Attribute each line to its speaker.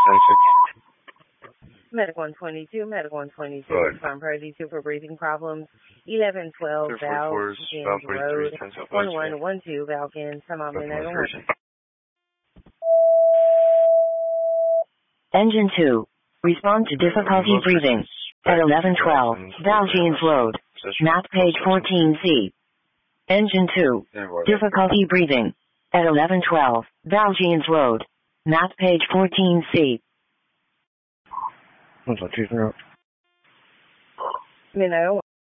Speaker 1: Medic 122, Medic 122, confirm priority 2 for breathing problems. 1112 Valkins Road, 1112 Valkins, come on, midnight on 1.
Speaker 2: Engine 2, respond to difficulty breathing. At 1112, Valkins Road, map page 14C. Engine 2, difficulty breathing. At 1112, Valkins Road, map page 14C.
Speaker 1: Midnight on 1.